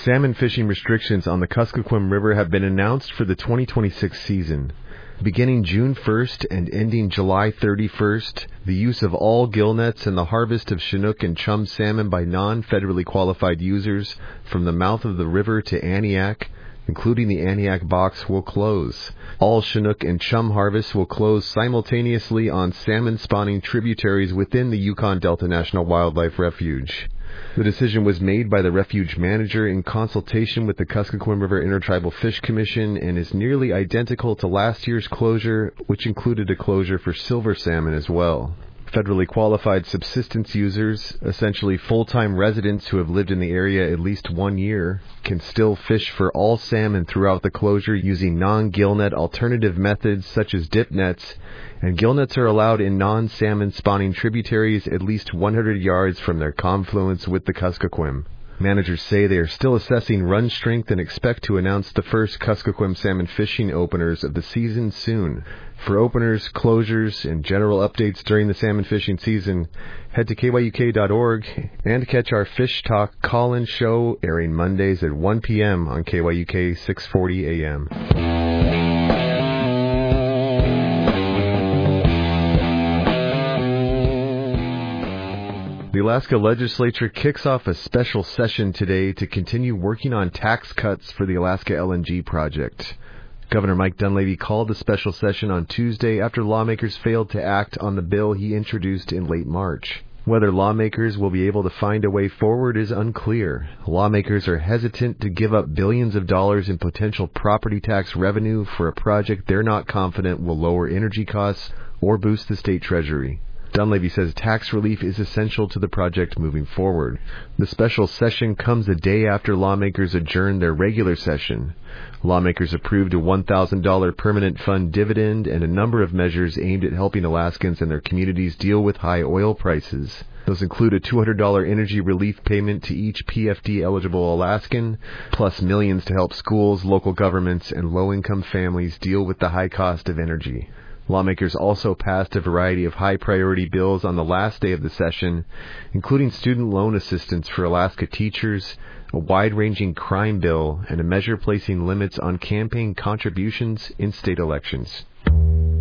Salmon fishing restrictions on the Kuskokwim River have been announced for the 2026 season. Beginning June 1st and ending July 31st, the use of all gill nets and the harvest of Chinook and chum salmon by non-federally qualified users from the mouth of the river to Aniak, including the Aniak box, will close. All Chinook and chum harvests will close simultaneously on salmon-spawning tributaries within the Yukon Delta National Wildlife Refuge. The decision was made by the refuge manager in consultation with the Kuskokwim River Intertribal Fish Commission and is nearly identical to last year's closure, which included a closure for silver salmon as well. Federally qualified subsistence users, essentially full-time residents who have lived in the area at least 1 year, can still fish for all salmon throughout the closure using non-gill net alternative methods such as dip nets, and gill nets are allowed in non-salmon spawning tributaries at least 100 yards from their confluence with the Kuskokwim. Managers say they are still assessing run strength and expect to announce the first Kuskokwim salmon fishing openers of the season soon. For openers, closures, and general updates during the salmon fishing season, head to KYUK.org and catch our Fish Talk call-in show airing Mondays at 1 p.m. on KYUK 640 AM. The Alaska Legislature kicks off a special session today to continue working on tax cuts for the Alaska LNG project. Governor Mike Dunleavy called the special session on Tuesday after lawmakers failed to act on the bill he introduced in late March. Whether lawmakers will be able to find a way forward is unclear. Lawmakers are hesitant to give up billions of dollars in potential property tax revenue for a project they're not confident will lower energy costs or boost the state treasury. Dunleavy says tax relief is essential to the project moving forward. The special session comes a day after lawmakers adjourned their regular session. Lawmakers approved a $1,000 permanent fund dividend and a number of measures aimed at helping Alaskans and their communities deal with high oil prices. Those include a $200 energy relief payment to each PFD-eligible Alaskan, plus millions to help schools, local governments, and low-income families deal with the high cost of energy. Lawmakers also passed a variety of high-priority bills on the last day of the session, including student loan assistance for Alaska teachers, a wide-ranging crime bill, and a measure placing limits on campaign contributions in state elections.